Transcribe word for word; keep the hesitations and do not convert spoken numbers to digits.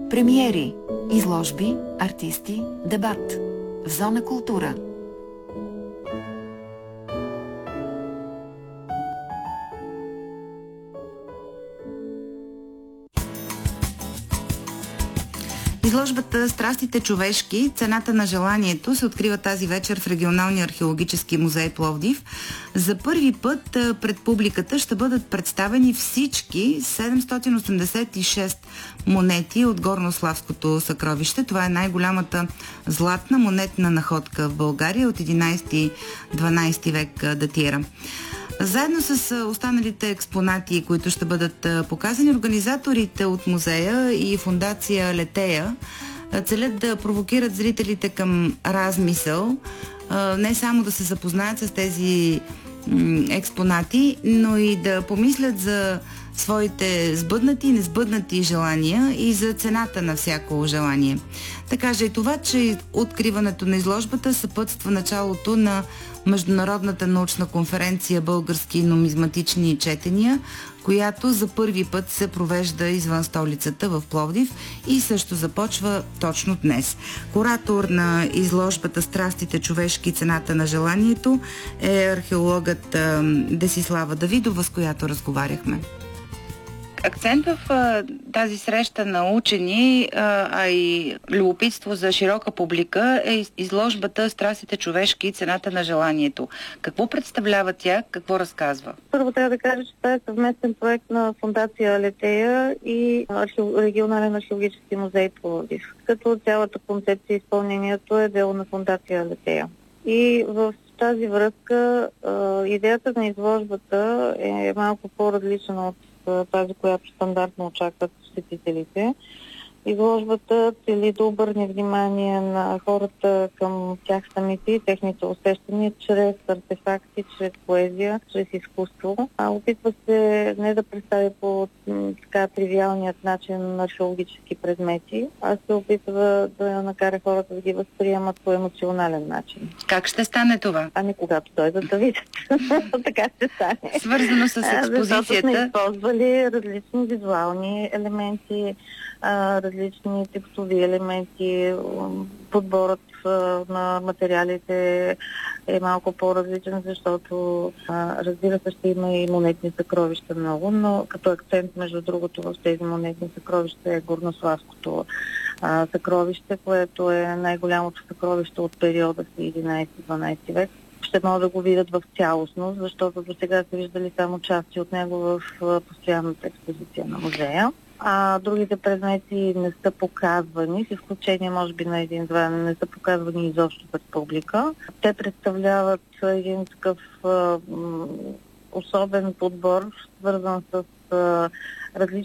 Премиери, изложби, артисти, дебат. В Зона култура. Изложбата "Страстите човешки. Цената на желанието" се открива тази вечер в Регионалния археологически музей Пловдив. За първи път пред публиката ще бъдат представени всички седемстотин осемдесет и шест монети от Горнославското съкровище. Това е най-голямата златна монетна находка в България, от единайсети-дванайсети век датира. Заедно с останалите експонати, които ще бъдат показани, организаторите от музея и фондация Летея целят да провокират зрителите към размисъл, не само да се запознаят с тези експонати, но и да помислят за своите сбъднати и несбъднати желания и за цената на всяко желание. Да кажа и това, че откриването на изложбата съпътства началото на Международната научна конференция "Български нумизматични четения", която за първи път се провежда извън столицата в Пловдив и също започва точно днес. Куратор на изложбата "Страстите човешки. Цената на желанието" е археологът Десислава Давидова, с която разговаряхме. Акцент в а, тази среща на учени, а, а и любопитство за широка публика е изложбата "Страстите човешки. Цената на желанието". Какво представлява тя? Какво разказва? Първо трябва да кажа, че това е съвместен проект на фондация Летея и архео... Регионален археологически музей Пловдив. Като цялата концепция и изпълнението е дело на фондация Летея. И в тази връзка а, идеята на изложбата е малко по-различна от тази, която стандартно очакват посетителите. Изложбата цели да обърне внимание на хората към тях самите и техните усещания чрез артефакти, чрез поезия, чрез изкуство. А опитва се не да представя по така тривиалният начин археологически предмети, а се опитва да накара хората да ги възприемат по емоционален начин. Как ще стане това? Ами когато дойдат да видят. Така ще стане. Свързано с експозицията? Защото сме използвали различни визуални елементи, различни текстови елементи. Подборът на материалите е малко по-различен, защото разбира се, ще има и монетни съкровища много, но като акцент, между другото, в тези монетни съкровища е Горнославското съкровище, което е най-голямото съкровище от периода си единайсети-дванайсети век. Ще могат да го видят в цялостност, защото до сега са виждали само части от него в постоянната експозиция на музея. А другите предмети не са показвани, с изключение може би на един-два, не са показвани изобщо пред публика. Те представляват един такъв а, м, особен подбор, свързан с а, различни